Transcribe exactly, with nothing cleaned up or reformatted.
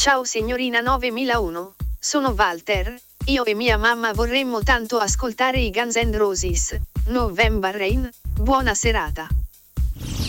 Ciao signorina novemilauno, sono Walter, io e mia mamma vorremmo tanto ascoltare i Guns N' Roses, November Rain, buona serata.